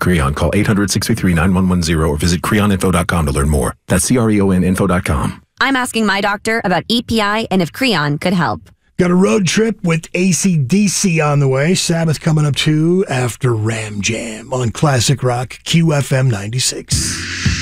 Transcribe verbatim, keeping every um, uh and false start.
Creon. Call eight hundred, six three three, nine one one zero or visit creon info dot com to learn more. That's C R E O N info dot com. I'm asking my doctor about E P I and if Creon could help. Got a road trip with A C D C on the way. Sabbath coming up too after Ram Jam on Classic Rock Q F M ninety-six.